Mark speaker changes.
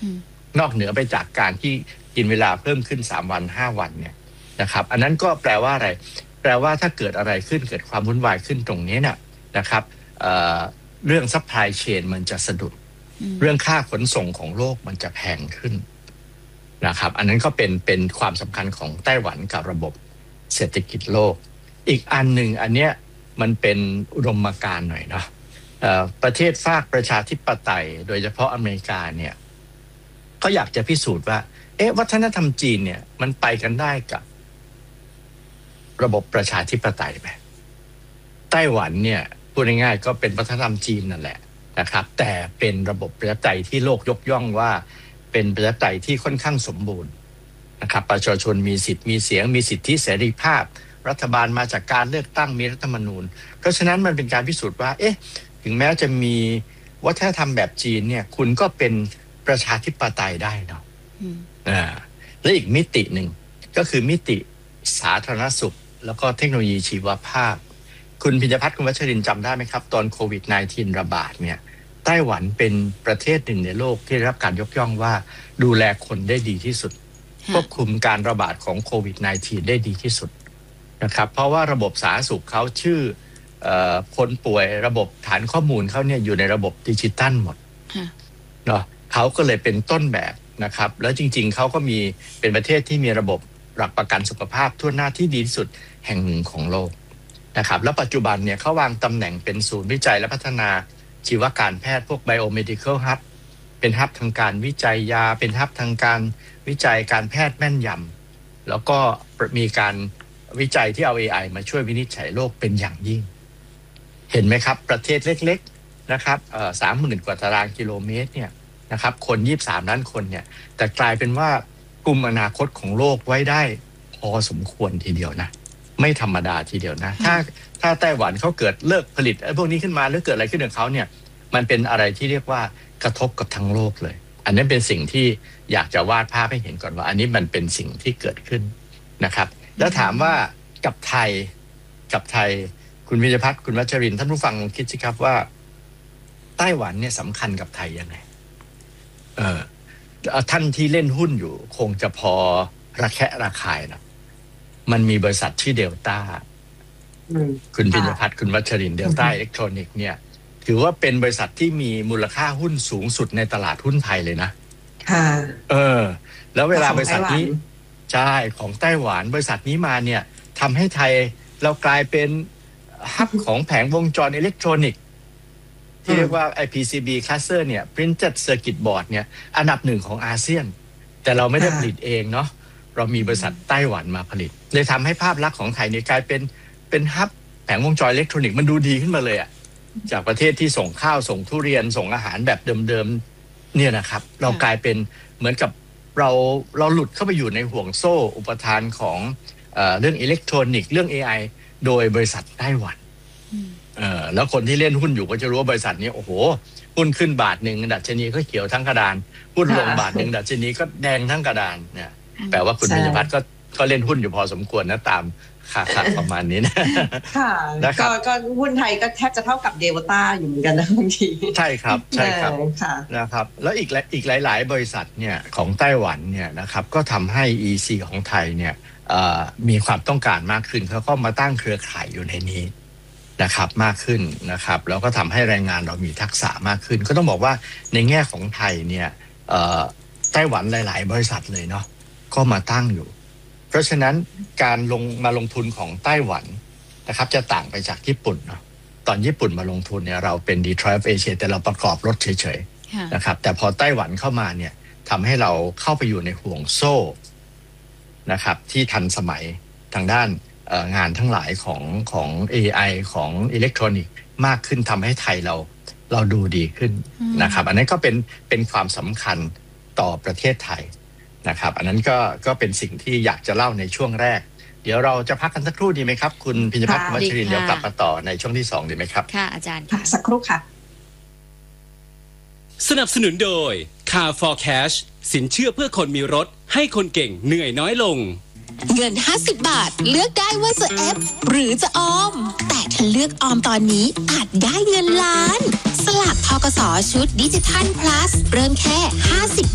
Speaker 1: นอกเหนือไปจากการที่กินเวลาเพิ่มขึ้น3 วัน 5 วันเนี่ยนะครับอันนั้นก็แปลว่าอะไรแปลว่าถ้าเกิดอะไรขึ้นเกิดความวุ่นวายขึ้นตรงนี้เนี่ยนะครับเรื่อง supply chain มันจะสะดุดเรื่องค่าขนส่งของโลกมันจะแพงขึ้นนะครับอันนั้นก็เป็นความสำคัญของไต้หวันกับระบบเศรษฐกิจโลกอีกอันหนึ่งอันเนี้ยมันเป็นอุดมการณ์หน่อยเนาะประเทศฝากประชาธิปไตยโดยเฉพาะอเมริกาเนี่ยก็อยากจะพิสูจน์ว่าวัฒนธรรมจีนเนี่ยมันไปกันได้กับระบบประชาธิปไตยไหมไต้หวันเนี่ยพูดง่ายๆก็เป็นวัฒนธรรมจีนนั่นแหละนะครับแต่เป็นระบบประชาธิปไตยที่โลกยกย่องว่าเป็นประชาธิปไตยที่ค่อนข้างสมบูรณ์นะครับประชาชนมีสิทธิ์มีเสียงมีสิทธิเสรีภาพรัฐบาลมาจากการเลือกตั้งมีรัฐธรรมนูญเพราะฉะนั้นมันเป็นการพิสูจน์ว่าถึงแม้จะมีวัฒนธรรมแบบจีนเนี่ยคุณก็เป็นประชาธิปไตยได้เนาะและอีกมิติหนึ่งก็คือมิติสาธารณสุขแล้วก็เทคโนโลยีชีวภาพคุณพิญญพัฒน์คุณวัชรินทร์จำได้ไหมครับตอนโควิด -19 ระบาดเนี่ยไต้หวันเป็นประเทศหนึ่งในโลกที่ได้รับการยกย่องว่าดูแลคนได้ดีที่สุดควบคุมการระบาดของโควิด -19 ได้ดีที่สุดนะครับเพราะว่าระบบสาธารณสุขเขาชื่อคนป่วยระบบฐานข้อมูลเขาเนี่ยอยู่ในระบบดิจิตัลหมดเนาะเขาก็เลยเป็นต้นแบบนะครับแล้วจริงๆเขาก็มีเป็นประเทศที่มีระบบหลักประกันสุขภาพทั่วหน้าที่ดีที่สุดแห่งหนึ่งของโลกนะครับแล้วปัจจุบันเนี่ยเขาวางตำแหน่งเป็นศูนย์วิจัยและพัฒนาชีวการแพทย์พวก biomedical hub เป็นฮับทางการวิจัยยาเป็นฮับทางการวิจัยการแพทย์แม่นยำแล้วก็มีการวิจัยที่เอา AI มาช่วยวินิจฉัยโรคเป็นอย่างยิ่งเห็นไหมครับประเทศเล็กๆนะครับ30,000 กว่าตารางกิโลเมตรเนี่ยนะครับคน23 ล้านคนเนี่ยแต่กลายเป็นว่ากลุ่มอนาคตของโลกไว้ได้พอสมควรทีเดียวนะไม่ธรรมดาทีเดียวนะถ้าไต้หวันเขาเกิดเลิกผลิตพวกนี้ขึ้นมาหรือเกิดอะไรขึ้นกับเขาเนี่ยมันเป็นอะไรที่เรียกว่ากระทบกับทั้งโลกเลยอันนี้เป็นสิ่งที่อยากจะวาดภาพให้เห็นก่อนว่าอันนี้มันเป็นสิ่งที่เกิดขึ้นนะครับแล้วถามว่ากับไทยคุณวิจพัฒน์คุณวัชรินทร์ท่านผู้ฟังลองคิดสิครับว่าไต้หวันเนี่ยสำคัญกับไทยยังไงท่านที่เล่นหุ้นอยู่คงจะพอระแคะระคายนะมันมีบริษัทชื่อเดลต้าคุณพิญญพัฒน์คุณวัชรินทร์เดลต้าอิเล็กทรอนิกส์เนี่ยถือว่าเป็นบริษัทที่มีมูลค่าหุ้นสูงสุดในตลาดหุ้นไทยเลยนะ
Speaker 2: ค่ะ
Speaker 1: แล้วเวลาบริษัทนี้ใช่ของไต้หวันบริษัทนี้มาเนี่ยทำให้ไทยเรากลายเป็นฮับของแผงวงจรอิเล็กทรอนิกส์ที่เรียกว่า PCB cluster เนี่ย Printed Circuit Board เนี่ยอันดับ1ของอาเซียนแต่เราไม่ได้ผลิตเองเนาะเรามีบริษัทไต้หวันมาผลิตเลยทำให้ภาพลักษณ์ของไทยเนี่ยกลายเป็นฮับแผงวงจรอิเล็กทรอนิกส์มันดูดีขึ้นมาเลยอ่ะจากประเทศที่ส่งข้าวส่งทุเรียนส่งอาหารแบบเดิมๆเนี่ยนะครับเรากลายเป็นเหมือนกับเราหลุดเข้าไปอยู่ในห่วงโซ่อุปทานของเรื่องอิเล็กทรอนิกส์เรื่อง AI โดยบริษัทไต้หวันแล้วคนที่เล่นหุ้นอยู่ก็จะรู้ว่าบริษัทนี้โอ้โหหุ้นขึ้นบาทหนึ่งดัชนีก็เขียวทั้งกระดานหุ้นลงบาทหนึ่งดัชนีก็แดงทั้งกระดานเนี่ยแปลว่าคุณพิญญพัฒน์ก็เล่นหุ้นอยู่พอสมควรนะตามค่าประมาณนี้นะ
Speaker 2: ค่ะก็หุ้นไทยก็แทบจะเท่ากับเดลต้าอยู่เหมือนกันนะบางที
Speaker 1: ใช่ครับนะครับแล้วอีกหลายๆบริษัทเนี่ยของไต้หวันเนี่ยนะครับก็ทำให้ EC ของไทยเนี่ยมีความต้องการมากขึ้นเขาก็มาตั้งเครือข่ายอยู่ในนี้นะครับมากขึ้นนะครับแล้วก็ทำให้แรงงานเรามีทักษะมากขึ้นก็ต้องบอกว่าในแง่ของไทยเนี่ยไต้หวันหลายๆบริษัทเลยเนาะก็มาตั้งอยู่เพราะฉะนั้นการมาลงทุนของไต้หวันนะครับจะต่างไปจากญี่ปุ่นเนาะตอนญี่ปุ่นมาลงทุนเนี่ยเราเป็น Detroit of Asia แต่เราประกอบรถเฉยๆนะครับแต่พอไต้หวันเข้ามาเนี่ยทำให้เราเข้าไปอยู่ในห่วงโซ่นะครับที่ทันสมัยทางด้านงานทั้งหลายของ AI ของอิเล็กทรอนิกส์มากขึ้นทำให้ไทยเราดูดีขึ้นนะครับอันนั้นก็เป็นความสำคัญต่อประเทศไทยนะครับอันนั้นก็เป็นสิ่งที่อยากจะเล่าในช่วงแรกเดี๋ยวเราจะพักกันสักครู่ดีไหมครับคุณพิญญพัฒน์วัชรินทร์เดี๋ยวกลับมาต่อในช่วงที่2ดีไหมครับ
Speaker 3: ค่ะอาจารย์
Speaker 2: สักครู่ค่ะ
Speaker 4: สนับสนุนโดย Car for Cash สินเชื่อเพื่อคนมีรถให้คนเก่งเหนื่อยน้อยลง
Speaker 5: เงิน50 บาทเลือกได้ว่าจะเอฟหรือจะออมแต่ถ้าเลือกออมตอนนี้อาจได้เงินล้านสลากธกส.ชุดดิจิทัล plus เริ่มแค่50